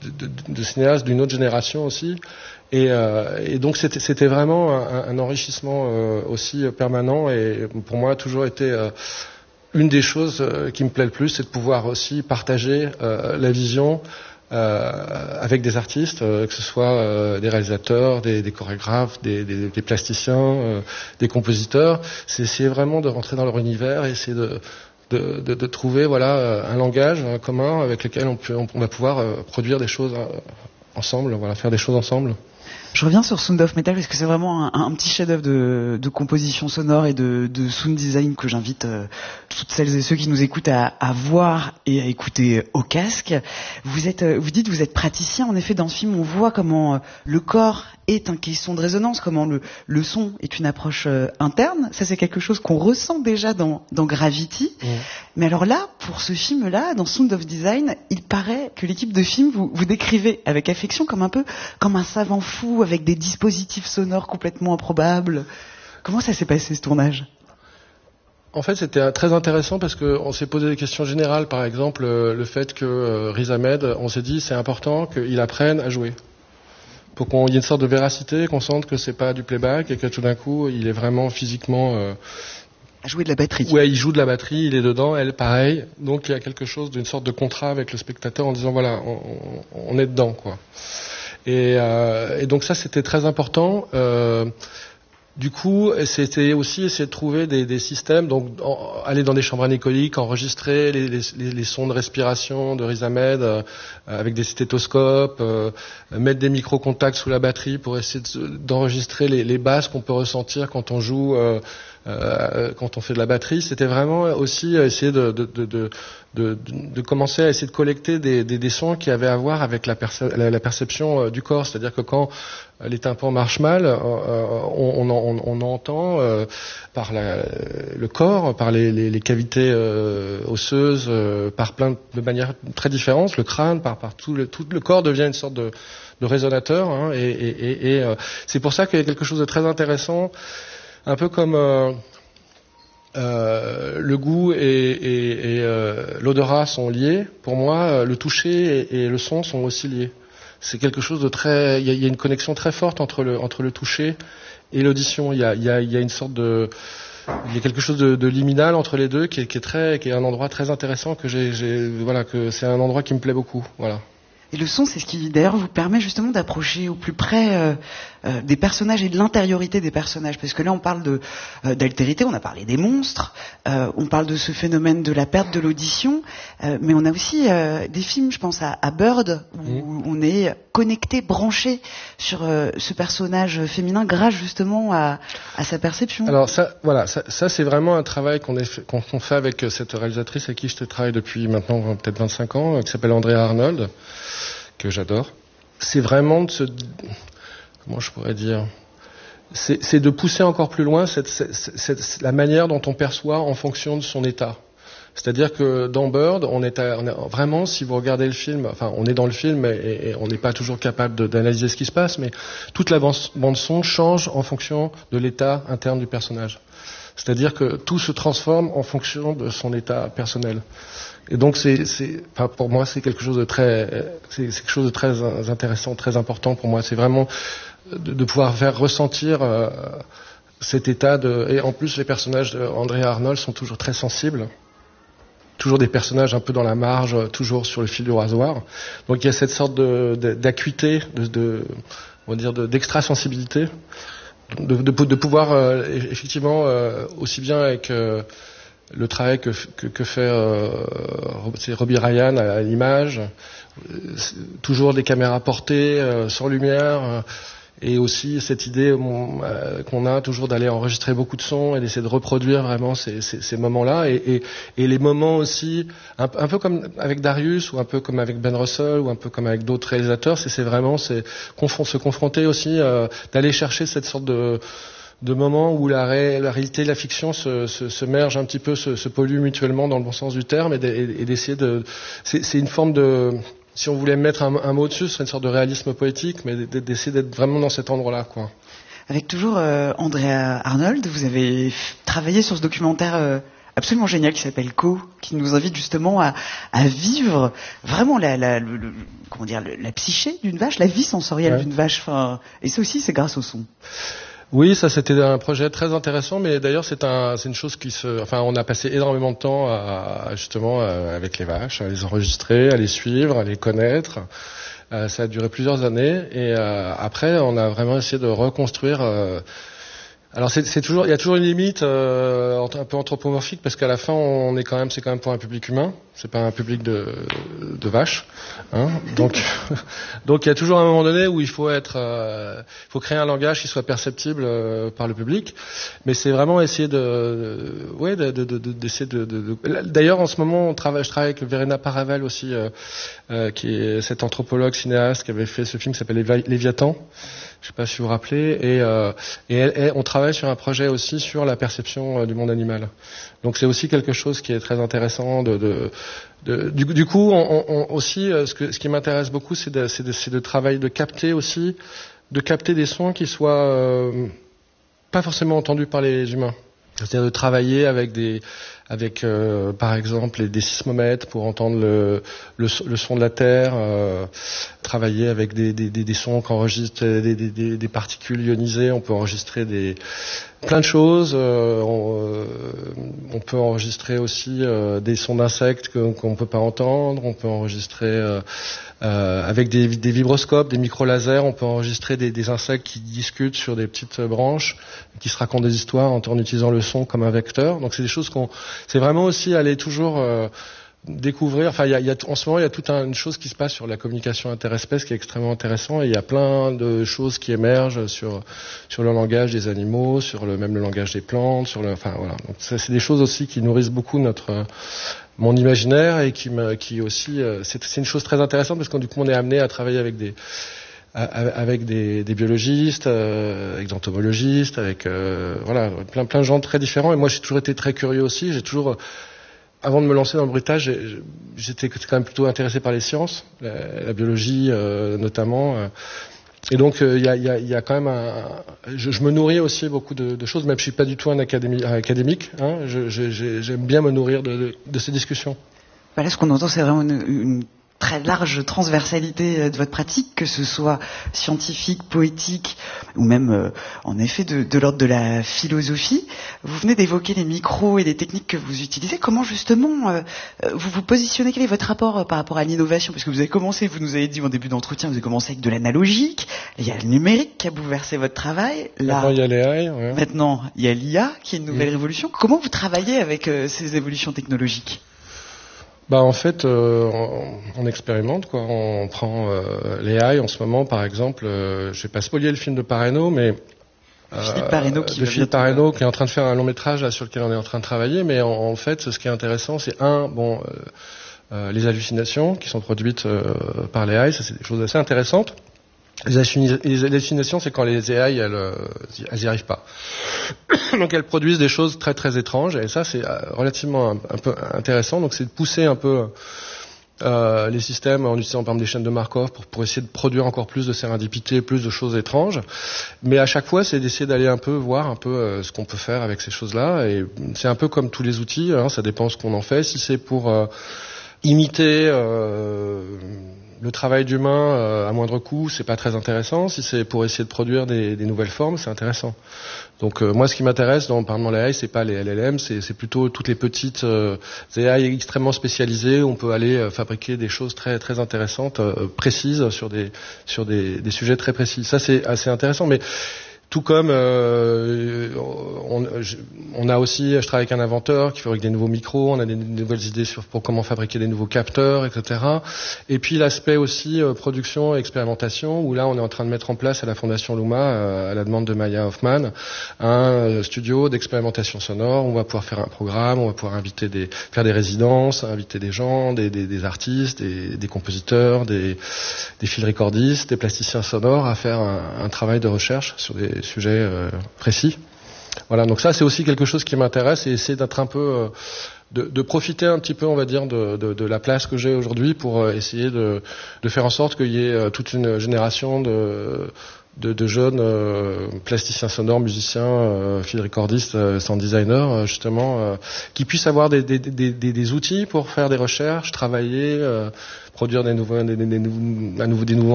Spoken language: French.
de cinéastes d'une autre génération aussi. Et donc c'était vraiment un enrichissement aussi permanent. Et pour moi, a toujours été une des choses qui me plaît le plus, c'est de pouvoir aussi partager la vision avec des artistes, que ce soit des réalisateurs, des chorégraphes, des plasticiens, des compositeurs. C'est essayer vraiment de rentrer dans leur univers et essayer de trouver un langage commun avec lequel on va pouvoir produire des choses ensemble, faire des choses ensemble. Je reviens sur Sound of Metal parce que c'est vraiment un petit chef-d'œuvre de composition sonore et de sound design que j'invite toutes celles et ceux qui nous écoutent à voir et à écouter au casque. Vous dites vous êtes praticien. En effet, dans ce film, on voit comment le corps est un caisson de résonance, comment le son est une approche interne. Ça, c'est quelque chose qu'on ressent déjà dans Gravity. Mmh. Mais alors là, pour ce film-là, dans Sound of Design, il paraît que l'équipe de film vous décrivez avec affection comme un savant fou avec des dispositifs sonores complètement improbables. Comment ça s'est passé ce tournage ? En fait, c'était très intéressant parce qu'on s'est posé des questions générales. Par exemple, le fait que Riz Ahmed, on s'est dit c'est important qu'il apprenne à jouer. Pour qu'il y ait une sorte de véracité, qu'on sente que c'est pas du playback et que tout d'un coup, il est vraiment physiquement... à jouer de la batterie. Ouais, il joue de la batterie, il est dedans, elle pareil. Donc il y a quelque chose d'une sorte de contrat avec le spectateur en disant voilà, on est dedans, quoi. Et donc ça, c'était très important. Du coup, c'était aussi essayer de trouver des systèmes, donc aller dans des chambres anéchoïques, enregistrer les sons de respiration de Riz Ahmed avec des stéthoscopes, mettre des micro-contacts sous la batterie pour essayer d'enregistrer les basses qu'on peut ressentir quand on joue, quand on fait de la batterie. C'était vraiment aussi essayer de commencer à essayer de collecter des sons qui avaient à voir avec la perception du corps. C'est-à-dire que quand les tympans marchent mal, on entend par le corps, par les cavités osseuses, par de manières très différentes. Le crâne, par tout le corps devient une sorte de résonateur. Hein, et c'est pour ça qu'il y a quelque chose de très intéressant, un peu comme le goût et l'odorat sont liés. Pour moi, le toucher et le son sont aussi liés. C'est quelque chose de très. Il y a une connexion très forte entre le toucher et l'audition. Il y a une sorte de. Il y a quelque chose de liminal entre les deux qui est un endroit très intéressant que que c'est un endroit qui me plaît beaucoup. Voilà. Et le son, c'est ce qui d'ailleurs vous permet justement d'approcher au plus près des personnages et de l'intériorité des personnages. Parce que là, on parle d'altérité, on a parlé des monstres, on parle de ce phénomène de la perte de l'audition, mais on a aussi des films, je pense à Bird, où on est connecté, branché sur ce personnage féminin grâce justement à sa perception. Alors ça c'est vraiment un travail qu'on fait avec cette réalisatrice avec qui je travaille depuis maintenant peut-être 25 ans, qui s'appelle Andrea Arnold, que j'adore. C'est vraiment comment je pourrais dire, c'est de pousser encore plus loin la manière dont on perçoit en fonction de son état. C'est-à-dire que dans Bird, on est vraiment, si vous regardez le film, enfin, on est dans le film et on n'est pas toujours capable d'analyser ce qui se passe, mais toute la bande son change en fonction de l'état interne du personnage. C'est-à-dire que tout se transforme en fonction de son état personnel. Et donc pour moi, c'est quelque chose de très intéressant, très important pour moi. C'est vraiment de pouvoir faire ressentir cet état et en plus, les personnages d'Andrea Arnold sont toujours très sensibles. Toujours des personnages un peu dans la marge, toujours sur le fil du rasoir. Donc il y a cette sorte d'acuité, on va dire d'extrasensibilité, de pouvoir effectivement aussi bien avec le travail que fait Robbie Ryan à l'image, toujours des caméras portées, sans lumière. Et aussi cette idée qu'on a toujours d'aller enregistrer beaucoup de sons et d'essayer de reproduire vraiment ces moments-là et les moments aussi un peu comme avec Darius ou un peu comme avec Ben Russell ou un peu comme avec d'autres réalisateurs, c'est vraiment se confronter aussi, d'aller chercher cette sorte de moments où la réalité et la fiction se mergent un petit peu, se polluent mutuellement dans le bon sens du terme et d'essayer c'est une forme de. Si on voulait mettre un mot dessus, ce serait une sorte de réalisme poétique, mais d'essayer d'être vraiment dans cet endroit-là, quoi. Avec toujours Andrea Arnold, vous avez travaillé sur ce documentaire absolument génial qui s'appelle Co, qui nous invite justement à vivre vraiment comment dire, la psyché d'une vache, la vie sensorielle d'une vache. Enfin, et ça aussi, c'est grâce au son. Oui, ça c'était un projet très intéressant, mais d'ailleurs c'est une chose on a passé énormément de temps justement avec les vaches, à les enregistrer, à les suivre, à les connaître. Ça a duré plusieurs années et après on a vraiment essayé de reconstruire. Alors il y a toujours une limite un peu anthropomorphique parce qu'à la fin c'est quand même pour un public humain, c'est pas un public de vaches, hein. Donc il y a toujours un moment donné où il faut créer un langage qui soit perceptible par le public, mais c'est vraiment essayer d'essayer D'ailleurs en ce moment je travaille avec Verena Paravel aussi, qui est cette anthropologue cinéaste qui avait fait ce film qui s'appelle Léviathan. Je sais pas si vous vous rappelez, et on travaille sur un projet aussi sur la perception du monde animal. Donc c'est aussi quelque chose qui est très intéressant. Du coup, ce qui m'intéresse beaucoup, c'est de travailler, de capter des sons qui soient pas forcément entendus par les humains. C'est-à-dire de travailler avec par exemple des sismomètres pour entendre le son de la terre, travailler avec des sons qu'enregistrent des particules ionisées. On peut enregistrer plein de choses. On peut enregistrer aussi des sons d'insectes qu'on ne peut pas entendre. On peut enregistrer avec des vibroscopes, des micro-lasers. On peut enregistrer des insectes qui discutent sur des petites branches, qui se racontent des histoires en utilisant le son comme un vecteur. Donc c'est des choses c'est vraiment aussi aller toujours découvrir. Enfin, en ce moment, il y a toute une chose qui se passe sur la communication interespèces qui est extrêmement intéressant. Et il y a plein de choses qui émergent sur le langage des animaux, même le langage des plantes, enfin voilà. Donc c'est des choses aussi qui nourrissent beaucoup mon imaginaire et qui aussi c'est une chose très intéressante parce que du coup on est amené à travailler avec des biologistes, avec des entomologistes, avec plein de gens très différents. Et moi, j'ai toujours été très curieux aussi. Avant de me lancer dans le bruitage, j'étais quand même plutôt intéressé par les sciences, la biologie notamment. Et donc, il y a quand même je me nourris aussi beaucoup de choses, même si je suis pas du tout un académique. Hein, j'aime bien me nourrir de ces discussions. Voilà, ce qu'on entend, c'est vraiment une très large transversalité de votre pratique, que ce soit scientifique, poétique, ou même en effet de l'ordre de la philosophie. Vous venez d'évoquer les micros et les techniques que vous utilisez. Comment justement vous vous positionnez? Quel est votre rapport par rapport à l'innovation? Parce que vous nous avez dit en début d'entretien, vous avez commencé avec de l'analogique, il y a le numérique qui a bouleversé votre travail. Maintenant il y a l'AI. Ouais. Maintenant il y a l'IA qui est une nouvelle révolution. Comment vous travaillez avec ces évolutions technologiques? En fait, on expérimente quoi. On prend l'AI en ce moment, par exemple. Je vais pas spoiler le film de Pareno, mais Philippe Pareno qui est en train de faire un long métrage là, sur lequel on est en train de travailler. Mais en fait, ce qui est intéressant, c'est les hallucinations qui sont produites par l'AI. Ça, c'est des choses assez intéressantes. Les hallucinations, c'est quand les AI, elles y arrivent pas. Donc elles produisent des choses très très étranges, et ça c'est relativement un peu intéressant. Donc c'est de pousser un peu les systèmes en utilisant par exemple des chaînes de Markov pour essayer de produire encore plus de sérendipité, plus de choses étranges. Mais à chaque fois, c'est d'essayer d'aller voir un peu ce qu'on peut faire avec ces choses-là. Et c'est un peu comme tous les outils, hein, ça dépend ce qu'on en fait. Si c'est pour imiter le travail d'humain à moindre coût, c'est pas très intéressant. Si c'est pour essayer de produire des nouvelles formes, c'est intéressant. Donc moi, ce qui m'intéresse dans l'AI, c'est pas les LLM, c'est plutôt toutes les petites AI extrêmement spécialisées où on peut aller fabriquer des choses très très intéressantes, précises sur des sujets très précis. Ça, c'est assez intéressant, mais tout comme on a aussi, je travaille avec un inventeur qui fabrique des nouveaux micros, on a des nouvelles idées pour comment fabriquer des nouveaux capteurs, etc. Et puis l'aspect aussi production et expérimentation, où là on est en train de mettre en place à la Fondation Luma, à la demande de Maya Hoffman, un studio d'expérimentation sonore. On va pouvoir faire un programme, on va pouvoir faire des résidences, inviter des gens, des artistes, des compositeurs, des field recordistes, des plasticiens sonores à faire un travail de recherche sur des sujets précis. Voilà, donc ça c'est aussi quelque chose qui m'intéresse et essayer d'être un peu de profiter un petit peu, on va dire, de la place que j'ai aujourd'hui pour essayer de faire en sorte qu'il y ait toute une génération de jeunes plasticiens sonores, musiciens, field recordistes, sound designers, justement, qui puissent avoir des outils pour faire des recherches, travailler, produire des nouveaux